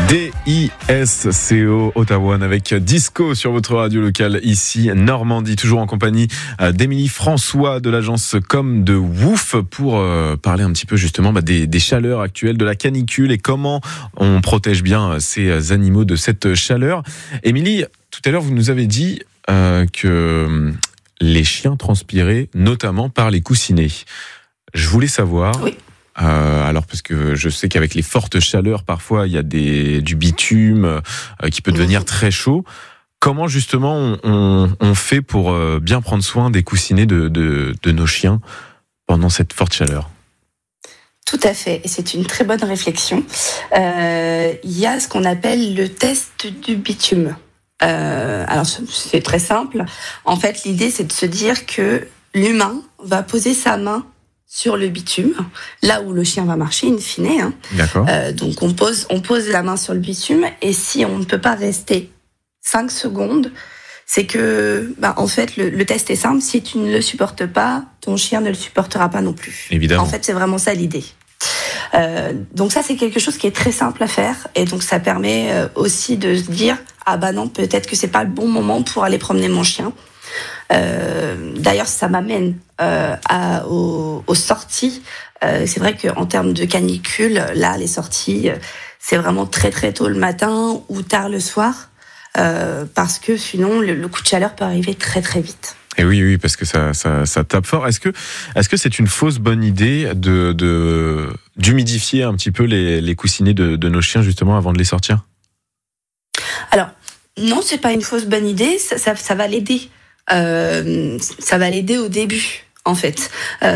DISCO Ottawa avec Disco sur votre radio locale ici Normandie, toujours en compagnie d'Émilie François de l'agence Com de Wouf pour parler un petit peu justement des chaleurs actuelles, de la canicule et comment on protège bien ces animaux de cette chaleur. Émilie, tout à l'heure vous nous avez dit que les chiens transpiraient notamment par les coussinets. Je voulais savoir... Oui. Alors parce que je sais qu'avec les fortes chaleurs, parfois il y a du bitume qui peut devenir très chaud. Comment justement on fait pour bien prendre soin des coussinets de nos chiens pendant cette forte chaleur ? Tout à fait, et c'est une très bonne réflexion. Il y a ce qu'on appelle le test du bitume. Alors c'est très simple. En fait, l'idée c'est de se dire que l'humain va poser sa main sur le bitume, là où le chien va marcher, in fine. Hein. D'accord. Donc on pose la main sur le bitume, et si on ne peut pas rester 5 secondes, c'est que, en fait, le test est simple. Si tu ne le supportes pas, ton chien ne le supportera pas non plus. Évidemment. En fait, c'est vraiment ça l'idée. Donc ça, c'est quelque chose qui est très simple à faire, et donc ça permet aussi de se dire non, peut-être que c'est pas le bon moment pour aller promener mon chien. D'ailleurs, ça m'amène aux sorties. C'est vrai qu'en termes de canicule, là, les sorties, c'est vraiment très très tôt le matin ou tard le soir, parce que sinon, le coup de chaleur peut arriver très très vite. Et oui, parce que ça tape fort. Est-ce que c'est une fausse bonne idée d'humidifier un petit peu les coussinets de nos chiens justement avant de les sortir ? Alors, non, c'est pas une fausse bonne idée. Ça va l'aider. Ça va l'aider au début, en fait.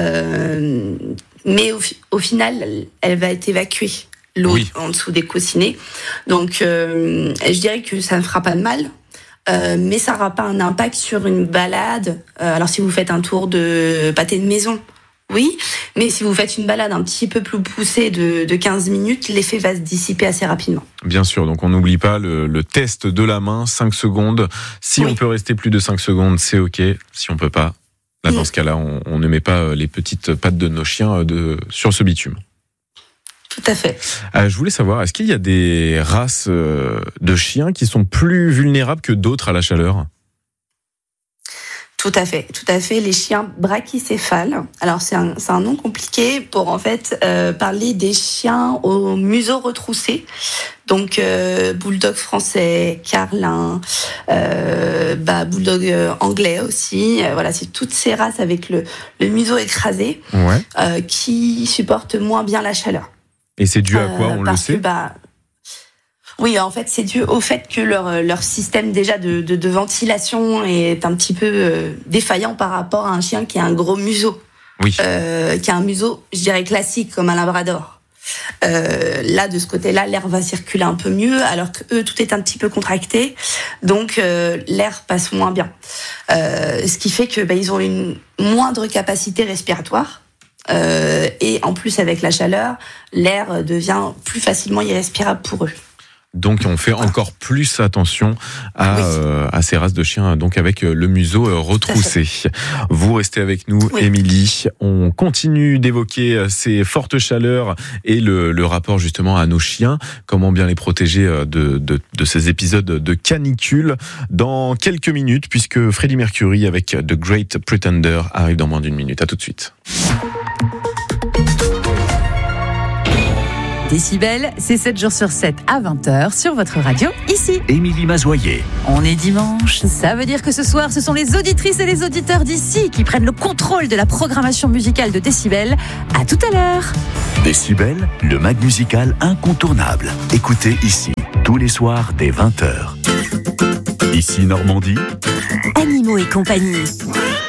Mais au final, elle va être évacuée, l'eau en dessous des coussinets. Donc, je dirais que ça ne fera pas de mal, mais ça n'aura pas un impact sur une balade. Alors, si vous faites un tour de pâté de maison, oui, mais si vous faites une balade un petit peu plus poussée de 15 minutes, l'effet va se dissiper assez rapidement. Bien sûr, donc on n'oublie pas le test de la main, 5 secondes. Si on peut rester plus de 5 secondes, c'est OK. Si on peut pas, là, dans ce cas-là, on ne met pas les petites pattes de nos chiens sur ce bitume. Tout à fait. Je voulais savoir, est-ce qu'il y a des races de chiens qui sont plus vulnérables que d'autres à la chaleur ? Tout à fait. Les chiens brachycéphales. Alors c'est un nom compliqué pour en fait parler des chiens au museau retroussé. Donc bulldog français, carlin, bulldog anglais aussi. Voilà, c'est toutes ces races avec le museau écrasé qui supportent moins bien la chaleur. Et c'est dû à quoi, on le sait ? Oui, en fait, c'est dû au fait que leur système déjà de ventilation est un petit peu défaillant par rapport à un chien qui a un gros museau. Oui. Qui a un museau, je dirais, classique, comme un labrador. Là, de ce côté-là, l'air va circuler un peu mieux, alors que eux, tout est un petit peu contracté. Donc, l'air passe moins bien. Ce qui fait que ils ont une moindre capacité respiratoire. Et en plus, avec la chaleur, l'air devient plus facilement irrespirable pour eux. Donc on fait encore plus attention à ces races de chiens, donc avec le museau retroussé. Vous restez avec nous, Émilie. On continue d'évoquer ces fortes chaleurs et le rapport justement à nos chiens. Comment bien les protéger de ces épisodes de canicule dans quelques minutes, puisque Freddie Mercury avec The Great Pretender arrive dans moins d'une minute. À tout de suite. Décibel, c'est 7 jours sur 7 à 20h sur votre radio, ici. Émilie Mazoyer. On est dimanche, ça veut dire que ce soir, ce sont les auditrices et les auditeurs d'ici qui prennent le contrôle de la programmation musicale de Décibel. À tout à l'heure. Décibel, le mag musical incontournable. Écoutez ici, tous les soirs dès 20h. Ici Normandie. Animaux et compagnie.